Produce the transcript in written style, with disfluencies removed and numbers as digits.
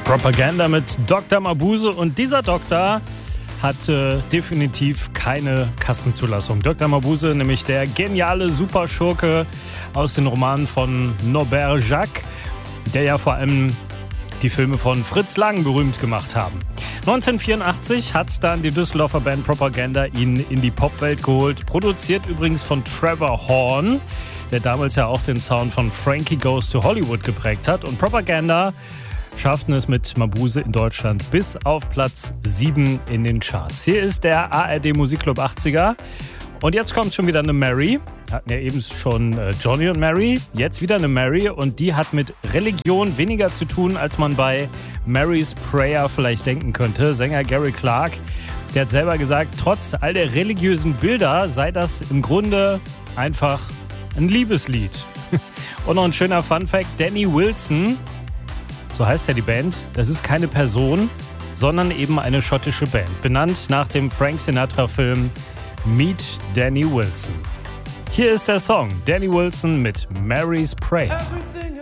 Propaganda mit Dr. Mabuse, und dieser Doktor hat definitiv keine Kassenzulassung. Dr. Mabuse, nämlich der geniale Superschurke aus den Romanen von Norbert Jacques, der ja vor allem die Filme von Fritz Lang berühmt gemacht haben. 1984 hat dann die Düsseldorfer Band Propaganda ihn in die Popwelt geholt, produziert übrigens von Trevor Horn, der damals ja auch den Sound von Frankie Goes to Hollywood geprägt hat. Und Propaganda schafften es mit Mabuse in Deutschland bis auf Platz 7 in den Charts. Hier ist der ARD Musikclub 80er. Und jetzt kommt schon wieder eine Mary. Hatten ja eben schon Johnny und Mary. Jetzt wieder eine Mary. Und die hat mit Religion weniger zu tun, als man bei Mary's Prayer vielleicht denken könnte. Sänger Gary Clark, der hat selber gesagt, trotz all der religiösen Bilder sei das im Grunde einfach ein Liebeslied. Und noch ein schöner Funfact: Danny Wilson, so heißt ja die Band, das ist keine Person, sondern eben eine schottische Band, benannt nach dem Frank Sinatra-Film Meet Danny Wilson. Hier ist der Song Danny Wilson mit Mary's Prayer.